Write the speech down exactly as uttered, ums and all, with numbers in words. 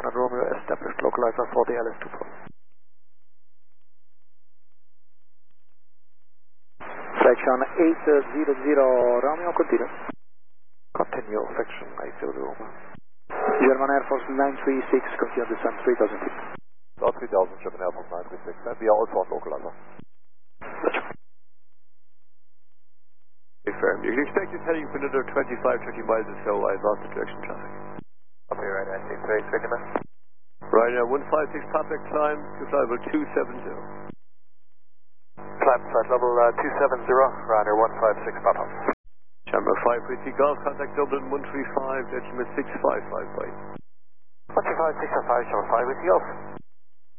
Lima Romeo established localizer for the L S two point. Fraction eight zero zero Romeo, continue. Continue, fraction eight zero zero Romeo. German Air Force nine three six, continue descent three thousand feet. About three thousand, German Air Force nine three six, and we are also on localizer. Roger. Confirmed. You can expect it heading for another twenty-five, thirty miles or so. I advance the direction traffic. Copy, right, I see three twenty miles. Right now, one five six Papa climb to flight level two seven zero. Climb flight level uh, two seven zero, Ryder one five six Papa. Chamber five three Golf, contact Dublin one three five, Detriment six five five five. one two five six five, Chamber five Whiskey Golf.